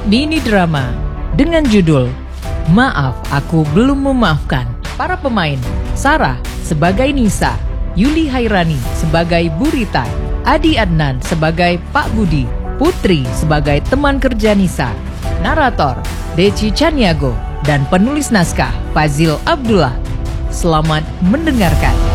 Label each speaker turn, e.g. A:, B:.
A: mini drama dengan judul Maaf Aku Belum Memaafkan. Para pemain: Sarah sebagai Nisa, Yuli Hairani sebagai Bu Rita, Adi Adnan sebagai Pak Budi, Putri sebagai teman kerja Nisa, narator Deci Caniago, dan penulis naskah Fazil Abdullah. Selamat mendengarkan.